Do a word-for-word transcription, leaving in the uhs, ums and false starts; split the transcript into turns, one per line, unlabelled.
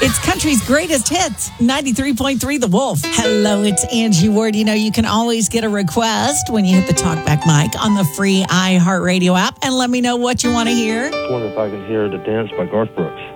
It's country's greatest hits, ninety-three point three The Wolf. Hello, it's Angie Ward. You know, you can always get a request when you hit the talkback mic on the free iHeartRadio app and let me know what you want to hear.
I wonder if I can hear The Dance by Garth Brooks.